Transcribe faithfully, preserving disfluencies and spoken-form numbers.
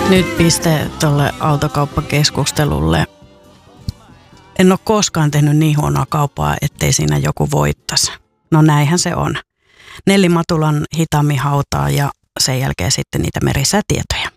Nyt piste tuolle autokauppakeskustelulle. En ole koskaan tehnyt niin huonoa kauppaa, ettei siinä joku voittaisi. No näinhän se on. Nelli Matulan hitaammin hautaa ja sen jälkeen sitten niitä merisätietoja.